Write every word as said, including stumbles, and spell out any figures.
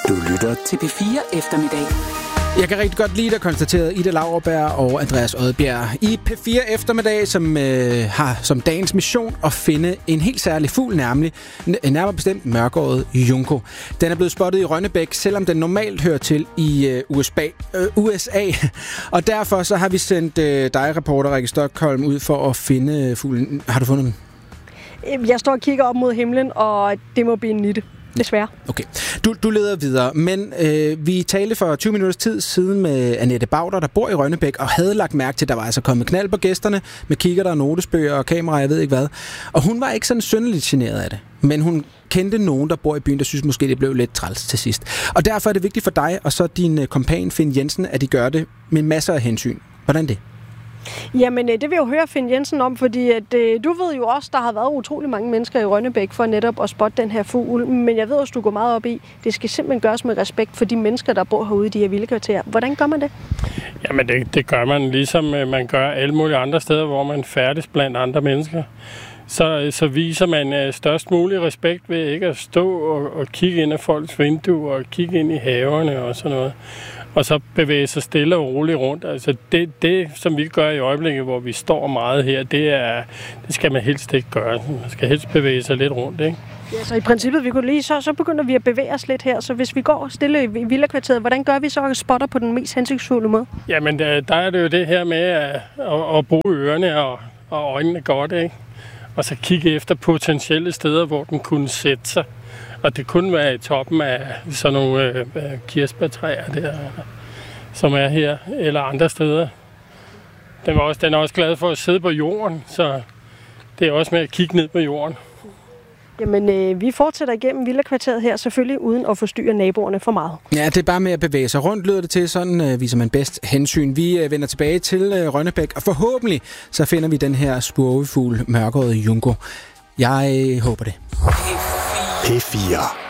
Du lytter til P fire Eftermiddag. Jeg kan rigtig godt lide at konstatere Ida Lauerberg og Andreas Odbjerg i P fire Eftermiddag, som øh, har som dagens mission at finde en helt særlig fugl, nemlig nærmere bestemt mørkåret junco. Den er blevet spottet i Rønnebæk, selvom den normalt hører til i øh, U S A, øh, U S A. Og derfor så har vi sendt øh, dig, reporter Rikke Stockholm, ud for at finde fuglen. Har du fundet den? Jeg står og kigger op mod himlen, og det må blive en nitte. Desværre. Okay. Du, du leder videre, men øh, vi talte for tyve minutters tid siden med Annette Bauder, der bor i Rønnebæk, og havde lagt mærke til, at der var altså kommet knald på gæsterne med kikkerter, notesbøger og kameraer, jeg ved ikke hvad. Og hun var ikke sådan synderligt generet af det, men hun kendte nogen, der bor i byen, der synes måske, det blev lidt træls til sidst. Og derfor er det vigtigt for dig og så din kompan Finn Jensen, at de gør det med masser af hensyn. Hvordan det? Jamen, det vil jeg jo høre Finn Jensen om, fordi at, øh, du ved jo også, der har været utrolig mange mennesker i Rønnebæk for netop at spotte den her fugl, men jeg ved også, du går meget op i, det skal simpelthen gøres med respekt for de mennesker, der bor herude i de her villekvarterer. Hvordan gør man det? Jamen, det, det gør man ligesom man gør alle mulige andre steder, hvor man færdes blandt andre mennesker. Så, så viser man størst mulig respekt ved ikke at stå og, og kigge ind af folks vinduer og kigge ind i haverne og sådan noget. Og så bevæge sig stille og roligt rundt. Altså det, det, som vi gør i øjeblikket, hvor vi står meget her, det, er, det skal man helst ikke gøre. Man skal helst bevæge sig lidt rundt, ikke? Ja, så i princippet, vi kunne lige, så, så begynder vi at bevæge os lidt her. Så hvis vi går stille i villakvarteret, hvordan gør vi så og spotter på den mest hensigtsfulde måde? Jamen, der, der er det jo det her med at, at, at bruge ørerne og, og øjnene godt, ikke? Og så kigge efter potentielle steder, hvor den kunne sætte sig. Og det kunne være i toppen af sådan nogle øh, kirsebærtræer der, som er her, eller andre steder. Den, var også, den er også glad for at sidde på jorden, så det er også med at kigge ned på jorden. Jamen, øh, vi fortsætter igennem villakvarteret her, selvfølgelig uden at forstyrre naboerne for meget. Ja, det er bare med at bevæge sig rundt, lyder det til. Sådan øh, viser man bedst hensyn. Vi øh, vender tilbage til øh, Rønnebæk, og forhåbentlig så finder vi den her spurvefugl, mørkåret junco. Jeg øh, håber det. P fire.